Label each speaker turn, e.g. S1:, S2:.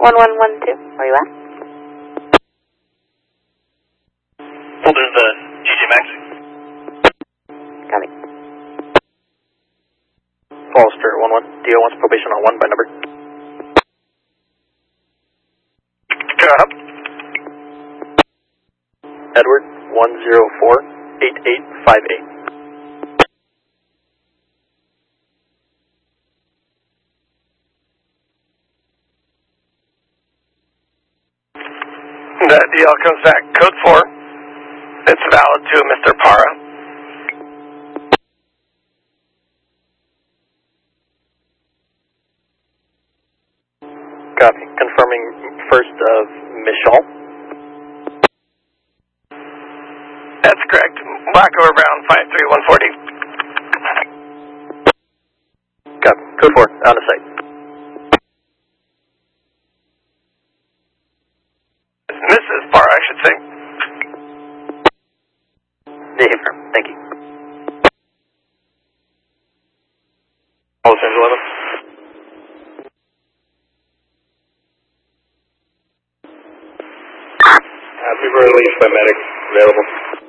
S1: 1112, where you at?
S2: Well, there's the GJ Max.
S1: Copy.
S2: Foster 11, DO wants probation on 1 by number. Got up. Edward 104-8858. The DL comes back, code 4. It's valid to Mr. Parra. Copy. Confirming first of Michal. That's correct. Black over brown, 53140. Copy. Code 4, on the site. Mrs. Parra, I should say. Affirm. Thank you. Los Angeles 11. People released by medics available.